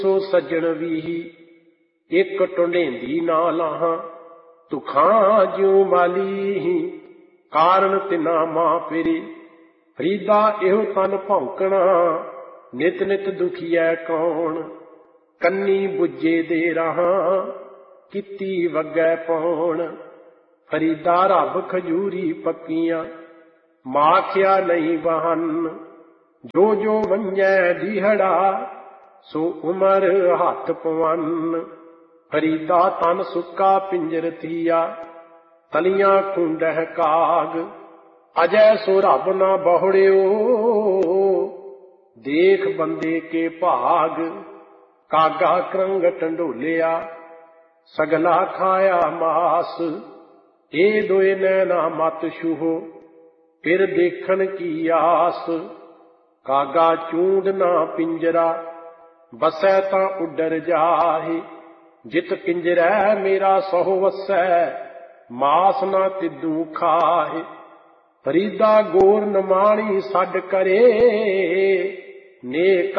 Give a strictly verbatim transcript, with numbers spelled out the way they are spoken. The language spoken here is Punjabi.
ਸੋ ਸੱਜਣ ਵੀਹੀ ਇੱਕ ਟੁੰਡੇਂਦੀ ਨਾ ਲਾਹਾਂ, ਤੁਖਾਂ ਜਿਉ ਮਾਲੀ ਕਾਰਨ ਤਿਨਾ ਮਾਂ ਪੇਰੀ। ਫਰੀਦਾ ਇਹੋ ਤਨ ਭੌਂਕਣਾ, ਨਿਤ ਨਿਤ ਦੁਖੀਐ ਕੌਣ। ਕੰਨੀ ਬੁੱਝੇ ਦੇ ਰਾਹਾਂ, ਕੀਤੀ ਵੱਗੈ ਪੌਣ। ਫਰੀਦਾ ਰੱਬ ਖਜੂਰੀ ਪੱਕੀਆਂ, ਮਾਖਿਆ ਨਹੀਂ ਵਾਹਨ। ਜੋ ਜੋ ਵੰਝੈ ਦੀਹੜਾ, ਸੋ ਉਮਰ ਹੱਥ ਪਵਨ। ਫਰੀਦਾ ਤਨ ਸੁੱਕਾ ਪਿੰਜਰ ਥੀਆ, ਤਲੀਆਂ ਖੂੰਡਹਿ ਕਾਗ। ਅਜੈ ਸੋ ਰੱਬ ਨਾ ਬਹੁੜਿਓ, ਦੇਖ ਬੰਦੇ ਕੇ ਭਾਗ। ਕਾਗਾ ਕਰੰਗ ਟੰਡੋਲਿਆ, ਸਗਲਾ ਖਾਇਆ ਮਾਸ। ਇਹ ਦੋਏ ਨੈਣਾ ਮਤ ਛੂਹੋ, ਫਿਰ ਦੇਖਣ ਕੀ ਆਸ। ਕਾਗਾ ਚੂੰਡ ਨਾ ਪਿੰਜਰਾ, ਬਸੈ ਤਾਂ ਉੱਡਰ ਜਾਹੇ। ਜਿਤ ਪਿੰਜਰੈ ਮੇਰਾ ਸਹੁ ਵਸੈ, ਮਾਸ ਨਾ ਤਿੱਦੂ ਖਾਹੇ। ਫਰੀਦਾ ਗੌਰ ਨਮਾਣੀ ਛੱਡ ਕਰੇ, ਨੇਕ